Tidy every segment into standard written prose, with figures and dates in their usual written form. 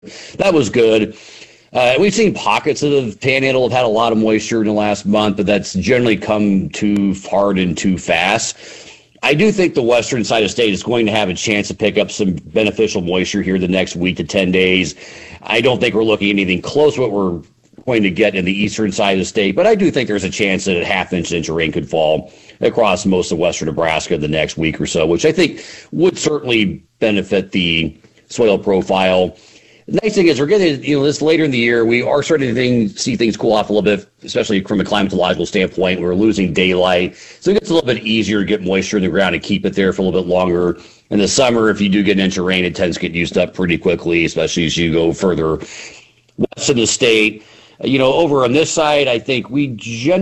That was good. We've seen pockets of the Panhandle have had a lot of moisture in the last month, but that's generally come too hard and too fast. I do think the western side of the state is going to have a chance to pick up some beneficial moisture here the next week to 10 days. I don't think we're looking at anything close to what we're going to get in the eastern side of the state, but I do think there's a chance that a half-inch of rain could fall across most of western Nebraska the next week or so, which I think would certainly benefit the soil profile. The nice thing is we're getting, this later in the year, we are starting to see things cool off a little bit, especially from a climatological standpoint. We're losing daylight, so it gets a little bit easier to get moisture in the ground and keep it there for a little bit longer. In the summer, if you do get an inch of rain, it tends to get used up pretty quickly, especially as you go further west of the state. Over on this side, I think we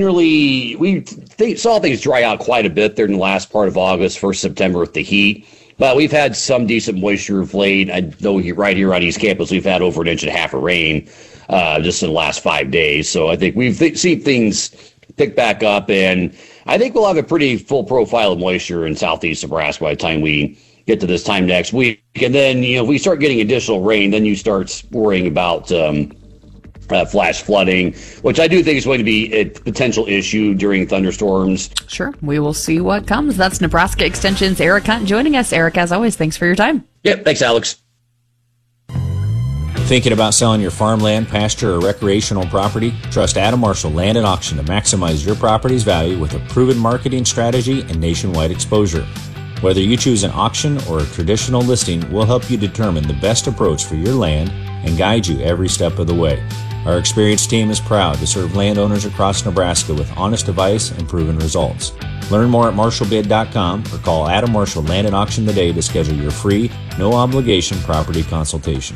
saw things dry out quite a bit there in the last part of August, 1st September with the heat. But we've had some decent moisture of late. I know right here on East Campus, we've had over an inch and a half of rain just in the last 5 days. So I think we've seen things pick back up, and I think we'll have a pretty full profile of moisture in southeast Nebraska by the time we get to this time next week. And then, if we start getting additional rain, then you start worrying about flash flooding, which I do think is going to be a potential issue during thunderstorms. Sure. We will see what comes. That's Nebraska Extension's Eric Hunt joining us. Eric, as always, thanks for your time. Yep. Thanks, Alex. Thinking about selling your farmland, pasture, or recreational property? Trust Adam Marshall Land and Auction to maximize your property's value with a proven marketing strategy and nationwide exposure. Whether you choose an auction or a traditional listing, we'll help you determine the best approach for your land and guide you every step of the way. Our experienced team is proud to serve landowners across Nebraska with honest advice and proven results. Learn more at marshallbid.com or call Adam Marshall Land and Auction today to schedule your free, no-obligation property consultation.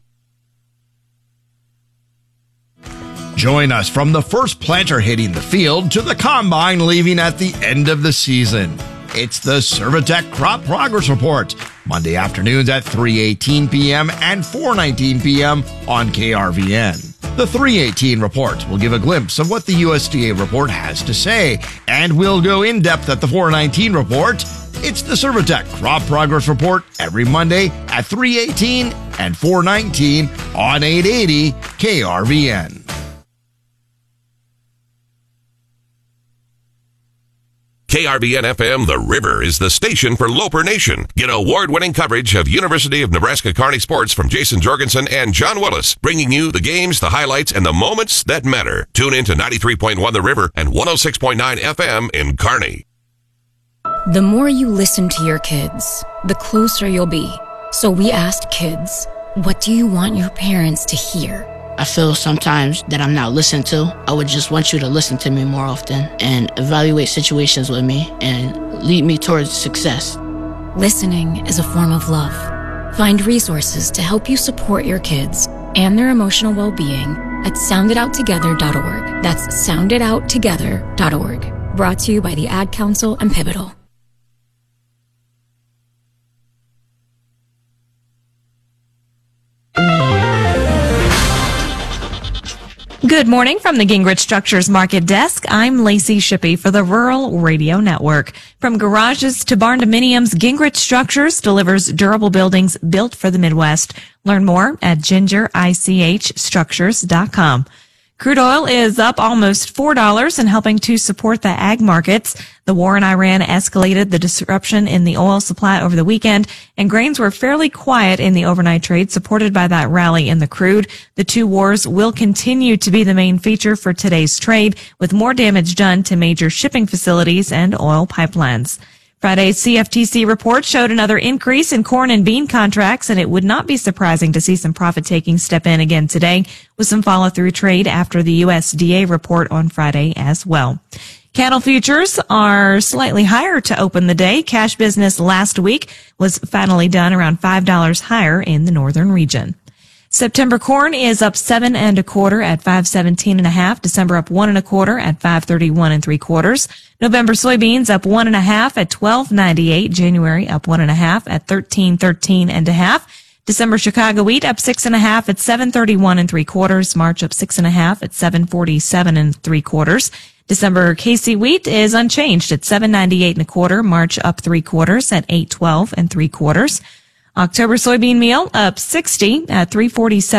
Join us from the first planter hitting the field to the combine leaving at the end of the season. It's the Servitech Crop Progress Report, Monday afternoons at 3:18 p.m. and 4:19 p.m. on KRVN. The 3:18 report will give a glimpse of what the USDA report has to say, and we'll go in depth at the 4:19 report. It's the Servitech Crop Progress Report every Monday at 3:18 and 4:19 on 880 KRVN. KRVN-FM The River is the station for Loper Nation. Get award-winning coverage of University of Nebraska-Kearney sports from Jason Jorgensen and John Willis, bringing you the games, the highlights, and the moments that matter. Tune in to 93.1 The River and 106.9 FM in Kearney. The more you listen to your kids, the closer you'll be. So we asked kids, what do you want your parents to hear? I feel sometimes that I'm not listened to. I would just want you to listen to me more often and evaluate situations with me and lead me towards success. Listening is a form of love. Find resources to help you support your kids and their emotional well-being at sounditouttogether.org. That's sounditouttogether.org. Brought to you by the Ad Council and Pivotal. Good morning from the Gingrich Structures Market Desk. I'm Lacey Shippey for the Rural Radio Network. From garages to barn dominiums, Gingrich Structures delivers durable buildings built for the Midwest. Learn more at gingerichstructures.com. Crude oil is up almost $4 and helping to support the ag markets. The war in Iran escalated the disruption in the oil supply over the weekend, and grains were fairly quiet in the overnight trade, supported by that rally in the crude. The two wars will continue to be the main feature for today's trade, with more damage done to major shipping facilities and oil pipelines. Friday's CFTC report showed another increase in corn and bean contracts, and it would not be surprising to see some profit-taking step in again today with some follow-through trade after the USDA report on Friday as well. Cattle futures are slightly higher to open the day. Cash business last week was finally done around $5 higher in the northern region. September corn is up 7 1/4 at 517.5. December up 1 1/4 at 531 3/4. November soybeans up 1 1/2 at 12.98. January up 1 1/2 at 1313 1/2. December Chicago wheat up 6 1/2 at 731 3/4. March up 6 1/2 at 747 3/4. December KC wheat is unchanged at 798 1/4. March up 3/4 at 812 3/4. October soybean meal up 60 at $3.47.